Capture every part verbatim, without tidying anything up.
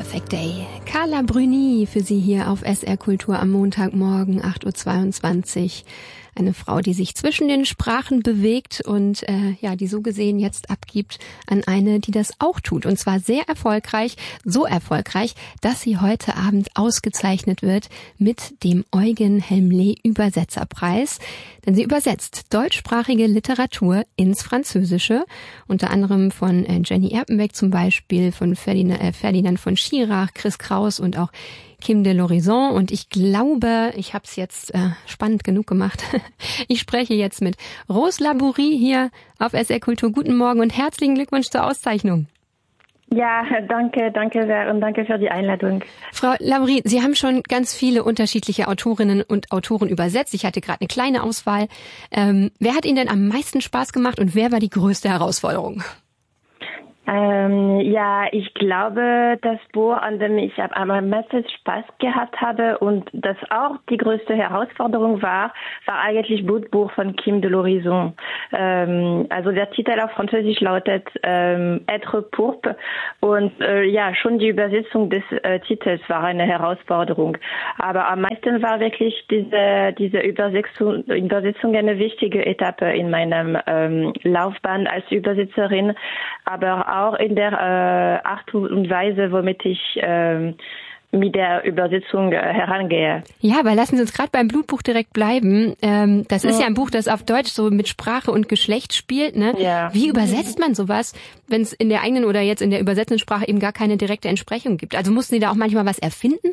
Perfect Day. Carla Bruni für Sie hier auf S R Kultur am Montagmorgen, acht Uhr zweiundzwanzig. Eine Frau, die sich zwischen den Sprachen bewegt und äh, ja, die so gesehen jetzt abgibt an eine, die das auch tut. Und zwar sehr erfolgreich, so erfolgreich, dass sie heute Abend ausgezeichnet wird mit dem Eugen Helmle Übersetzerpreis. Denn sie übersetzt deutschsprachige Literatur ins Französische, unter anderem von äh, Jenny Erpenbeck zum Beispiel, von Ferdinand, äh, Ferdinand von Schirach, Chris Kraus und auch Kim de l'Horizon. Und ich glaube, ich habe es jetzt äh, spannend genug gemacht. Ich spreche jetzt mit Rose Labourie hier auf S R Kultur. Guten Morgen und herzlichen Glückwunsch zur Auszeichnung. Ja, danke, danke sehr und danke für die Einladung. Frau Labourie, Sie haben schon ganz viele unterschiedliche Autorinnen und Autoren übersetzt. Ich hatte gerade eine kleine Auswahl. Ähm, wer hat Ihnen denn am meisten Spaß gemacht und wer war die größte Herausforderung? Ähm, ja, ich glaube, das Buch, an dem ich am meisten Spaß gehabt habe und das auch die größte Herausforderung war, war eigentlich Buch von Kim de l'Horizon. Ähm, also der Titel auf Französisch lautet ähm, Être pourpre und äh, ja, schon die Übersetzung des äh, Titels war eine Herausforderung. Aber am meisten war wirklich diese diese Übersetzung, Übersetzung eine wichtige Etappe in meinem ähm, Laufbahn als Übersetzerin, aber auch in der äh, Art und Weise, womit ich äh, mit der Übersetzung äh, herangehe. Ja, aber lassen Sie uns gerade beim Blutbuch direkt bleiben. Ähm, das ist ja. ja ein Buch, das auf Deutsch so mit Sprache und Geschlecht spielt, ne? Ja. Wie übersetzt man sowas, wenn es in der eigenen oder jetzt in der übersetzten Sprache eben gar keine direkte Entsprechung gibt? Also mussten Sie da auch manchmal was erfinden?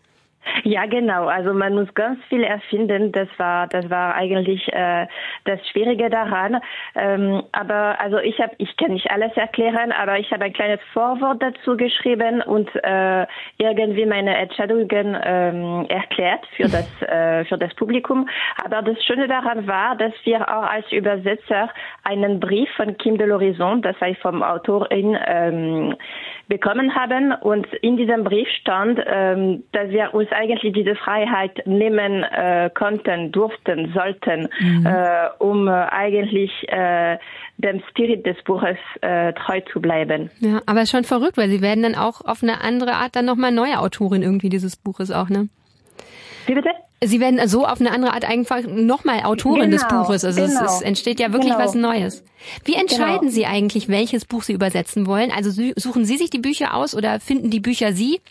Ja, genau. Also man muss ganz viel erfinden. Das war, das war eigentlich äh, das Schwierige daran. Ähm, aber also ich habe, ich kann nicht alles erklären, aber ich habe ein kleines Vorwort dazu geschrieben und äh, irgendwie meine Entscheidungen ähm, erklärt für das äh, für das Publikum. Aber das Schöne daran war, dass wir auch als Übersetzer einen Brief von Kim de l'Horizon, das heißt vom Autorin, ähm, bekommen haben. Und in diesem Brief stand, ähm, dass wir uns eigentlich diese Freiheit nehmen äh, konnten, durften, sollten, mhm. äh, um äh, eigentlich äh, dem Spirit des Buches äh, treu zu bleiben. Ja, aber schon verrückt, weil Sie werden dann auch auf eine andere Art dann nochmal neue Autorin irgendwie dieses Buches auch, ne? Wie bitte? Sie werden so auf eine andere Art einfach nochmal Autorin genau, des Buches. Also genau. es, es entsteht ja wirklich genau. was Neues. Wie entscheiden genau. Sie eigentlich, welches Buch Sie übersetzen wollen? Also suchen Sie sich die Bücher aus oder finden die Bücher Sie?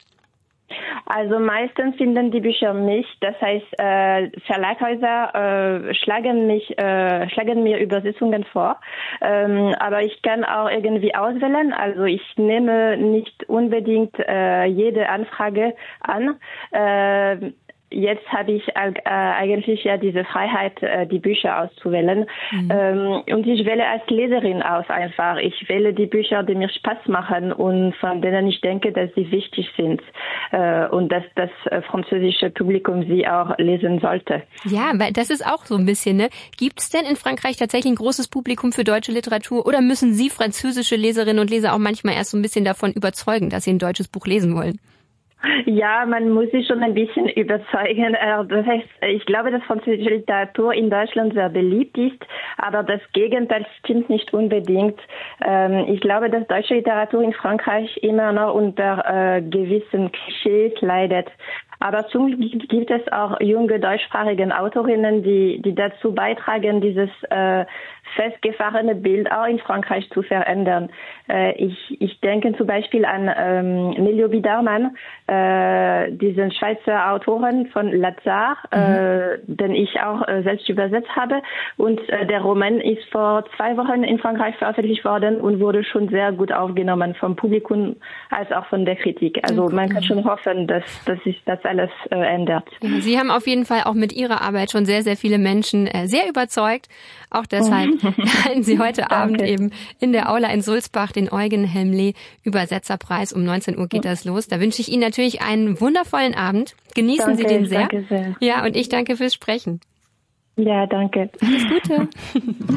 Also meistens finden die Bücher mich. Das heißt, äh, Verlaghäuser äh, schlagen mich, äh, schlagen mir Übersetzungen vor. Ähm, aber ich kann auch irgendwie auswählen. Also ich nehme nicht unbedingt äh, jede Anfrage an. Äh, Jetzt habe ich äh, eigentlich ja diese Freiheit, äh, die Bücher auszuwählen. Mhm. Ähm, und ich wähle als Leserin aus einfach. Ich wähle die Bücher, die mir Spaß machen und von denen ich denke, dass sie wichtig sind äh, und dass das äh, französische Publikum sie auch lesen sollte. Ja, weil das ist auch so ein bisschen, ne? Gibt es denn in Frankreich tatsächlich ein großes Publikum für deutsche Literatur oder müssen Sie französische Leserinnen und Leser auch manchmal erst so ein bisschen davon überzeugen, dass sie ein deutsches Buch lesen wollen? Ja, man muss sich schon ein bisschen überzeugen. Das heißt, ich glaube, dass französische Literatur in Deutschland sehr beliebt ist, aber das Gegenteil stimmt nicht unbedingt. Ich glaube, dass deutsche Literatur in Frankreich immer noch unter gewissen Klischees leidet. Aber zum Glück gibt es auch junge deutschsprachige Autorinnen, die, die dazu beitragen, dieses äh, festgefahrene Bild auch in Frankreich zu verändern. Äh, ich, ich denke zum Beispiel an ähm, Nelio Biedermann, äh, diesen Schweizer Autoren von Lazare, mhm. äh, den ich auch äh, selbst übersetzt habe. Und äh, der Roman ist vor zwei Wochen in Frankreich veröffentlicht worden und wurde schon sehr gut aufgenommen vom Publikum als auch von der Kritik. Also okay. Man kann schon hoffen, dass, dass sich das alles äh, ändert. Ja, Sie haben auf jeden Fall auch mit Ihrer Arbeit schon sehr, sehr viele Menschen äh, sehr überzeugt. Auch deshalb erhalten Sie heute Abend eben in der Aula in Sulzbach den Eugen Helmle Übersetzerpreis. Um neunzehn Uhr geht das los. Da wünsche ich Ihnen natürlich einen wundervollen Abend. Genießen danke, Sie den sehr. Danke sehr. Ja, und ich danke fürs Sprechen. Ja, danke. Alles Gute.